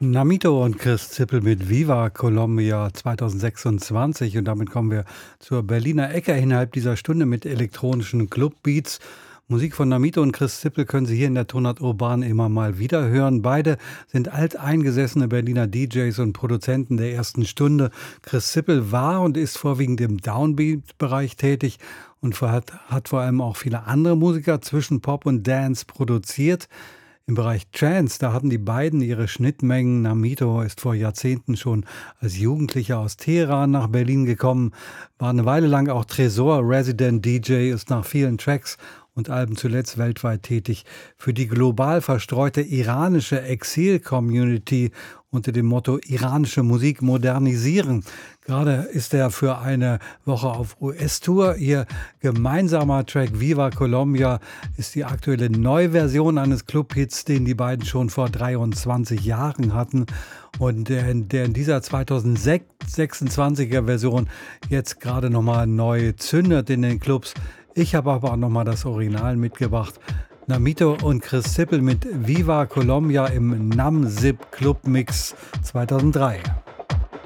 Namito und Chris Zippel mit Viva Colombia 2026 und damit kommen wir zur Berliner Ecke innerhalb dieser Stunde mit elektronischen Clubbeats. Musik von Namito und Chris Zippel können Sie hier in der Tonart Urban immer mal wieder hören. Beide sind alteingesessene Berliner DJs und Produzenten der ersten Stunde. Chris Zippel war und ist vorwiegend im Downbeat-Bereich tätig und hat vor allem auch viele andere Musiker zwischen Pop und Dance produziert. Im Bereich Trance, da hatten die beiden ihre Schnittmengen. Namito ist vor Jahrzehnten schon als Jugendlicher aus Teheran nach Berlin gekommen, war eine Weile lang auch Tresor-Resident DJ, ist nach vielen Tracks und Alben zuletzt weltweit tätig für die global verstreute iranische Exil-Community unter dem Motto iranische Musik modernisieren. Gerade ist er für eine Woche auf US-Tour. Ihr gemeinsamer Track Viva Colombia ist die aktuelle Neuversion eines Clubhits, den die beiden schon vor 23 Jahren hatten und der in dieser 2026er Version jetzt gerade nochmal neu zündet in den Clubs. Ich habe aber auch nochmal das Original mitgebracht. Namito und Chris Zippel mit Viva Colombia im Nam Zip Club Mix 2003.